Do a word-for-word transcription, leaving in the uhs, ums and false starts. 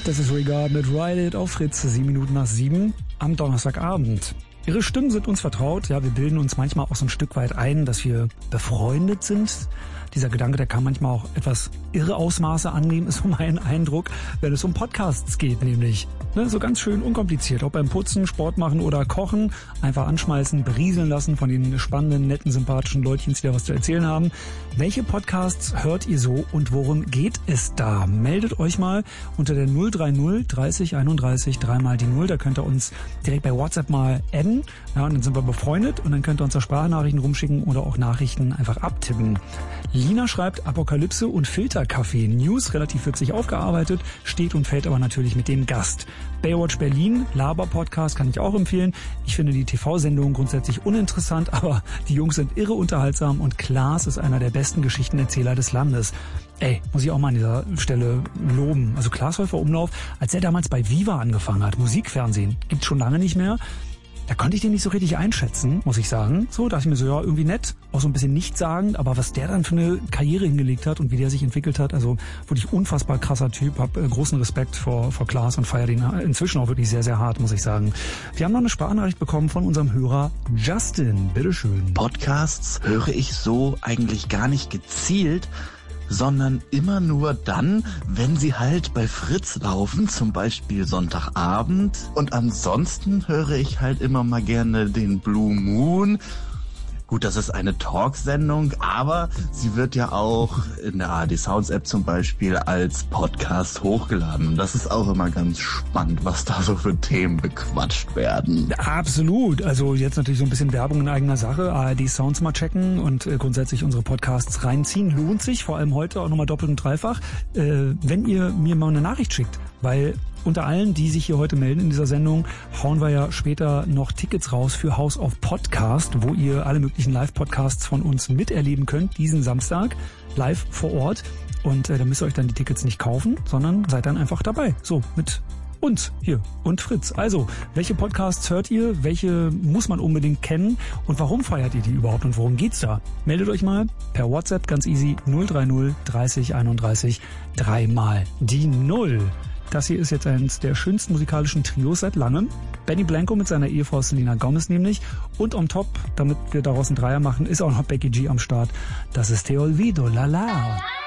das ist Regard mit Ride It auf Fritz, sieben Minuten nach sieben am Donnerstagabend. Ihre Stimmen sind uns vertraut. Ja, wir bilden uns manchmal auch so ein Stück weit ein, dass wir befreundet sind. Dieser Gedanke, der kann manchmal auch etwas irre Ausmaße annehmen, ist so mein Eindruck, wenn es um Podcasts geht, nämlich. Ne, so ganz schön unkompliziert, ob beim Putzen, Sport machen oder Kochen, einfach anschmeißen, berieseln lassen von den spannenden, netten, sympathischen Leutchens, die da was zu erzählen haben. Welche Podcasts hört ihr so und worum geht es da? Meldet euch mal unter der null drei null dreißig einunddreißig dreimal die Null, da könnt ihr uns direkt bei WhatsApp mal adden, ja, und dann sind wir befreundet und dann könnt ihr uns da Sprachnachrichten rumschicken oder auch Nachrichten einfach abtippen. Lina schreibt Apokalypse und Filterkaffee. News relativ witzig aufgearbeitet, steht und fällt aber natürlich mit dem Gast. Baywatch Berlin, Laber-Podcast kann ich auch empfehlen. Ich finde die T V-Sendung grundsätzlich uninteressant, aber die Jungs sind irre unterhaltsam und Klaas ist einer der besten Geschichtenerzähler des Landes. Ey, muss ich auch mal an dieser Stelle loben. Also Klaas Häufer Umlauf, als er damals bei Viva angefangen hat, Musikfernsehen, gibt's schon lange nicht mehr. Da konnte ich den nicht so richtig einschätzen, muss ich sagen. So, dachte ich mir so, ja, irgendwie nett, auch so ein bisschen nichtssagend, aber was der dann für eine Karriere hingelegt hat und wie der sich entwickelt hat, also wirklich unfassbar krasser Typ, hab äh, großen Respekt vor, vor Klaas und feier den inzwischen auch wirklich sehr, sehr hart, muss ich sagen. Wir haben noch eine Sprachnachricht bekommen von unserem Hörer Justin, bitteschön. Podcasts höre ich so eigentlich gar nicht gezielt, sondern immer nur dann, wenn sie halt bei Fritz laufen, zum Beispiel Sonntagabend. Und ansonsten höre ich halt immer mal gerne den Blue Moon. Gut, das ist eine Talksendung, aber sie wird ja auch in der A R D Sounds App zum Beispiel als Podcast hochgeladen. Und das ist auch immer ganz spannend, was da so für Themen bequatscht werden. Absolut. Also jetzt natürlich so ein bisschen Werbung in eigener Sache. A R D Sounds mal checken und äh, grundsätzlich unsere Podcasts reinziehen. Lohnt sich, vor allem heute auch nochmal doppelt und dreifach, äh, wenn ihr mir mal eine Nachricht schickt. Weil unter allen, die sich hier heute melden in dieser Sendung, hauen wir ja später noch Tickets raus für House of Podcast, wo ihr alle möglichen Live-Podcasts von uns miterleben könnt, diesen Samstag, live vor Ort. Und äh, da müsst ihr euch dann die Tickets nicht kaufen, sondern seid dann einfach dabei. So, mit uns hier und Fritz. Also, welche Podcasts hört ihr? Welche muss man unbedingt kennen? Und warum feiert ihr die überhaupt? Und worum geht's da? Meldet euch mal per WhatsApp, ganz easy, null drei null dreißig einunddreißig dreimal die Null. Das hier ist jetzt eines der schönsten musikalischen Trios seit langem. Benny Blanco mit seiner Ehefrau Selena Gomez nämlich. Und on top, damit wir daraus einen Dreier machen, ist auch noch Becky G am Start. Das ist Te Olvido, la la.